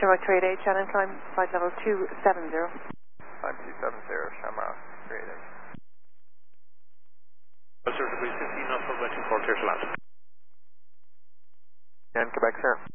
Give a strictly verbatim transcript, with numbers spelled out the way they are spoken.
Shamrock three eight eight, Shannon, climb flight level two seven zero. Climb two seven zero, Shamrock three eight eight. zero degree fifteen knots, runway two four, clear to land. And Quebec, sir.